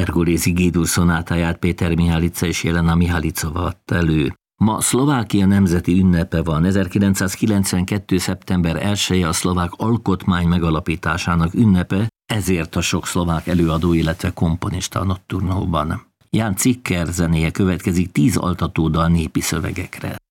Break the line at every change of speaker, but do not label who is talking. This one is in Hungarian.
Pergolesi G-dur szonátáját Péter Mihalica és Jelena Mihalicova adta elő. Ma Szlovákia nemzeti ünnepe van. 1992. szeptember 1-e a szlovák alkotmány megalapításának ünnepe, ezért a sok szlovák előadó, illetve komponista a Notturnóban. Ján Cikker zenéje következik 10 altatódal népi szövegekre.